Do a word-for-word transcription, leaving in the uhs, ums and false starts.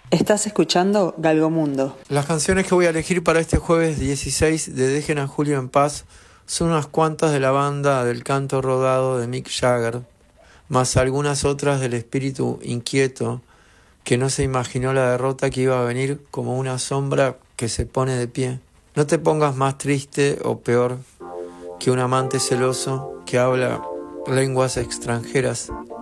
Estás escuchando Galgomundo. Las canciones que voy a elegir para este jueves dieciséis de Dejen a Julio en Paz son unas cuantas de la banda del canto rodado de Mick Jagger, más algunas otras del espíritu inquieto que no se imaginó la derrota que iba a venir como una sombra que se pone de pie. No te pongas más triste o peor que un amante celoso que habla lenguas extranjeras